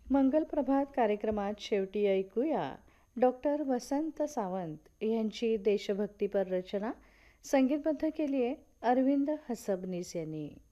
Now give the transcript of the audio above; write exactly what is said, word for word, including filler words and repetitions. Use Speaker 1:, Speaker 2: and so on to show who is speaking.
Speaker 1: मंगल प्रभात कार्यक्रमात शेवटी ऐकूया डॉक्टर वसंत सावंत यांची देशभक्तीपर रचना संगीतबद्ध केली आहे अरविंद हसबनीस यांनी.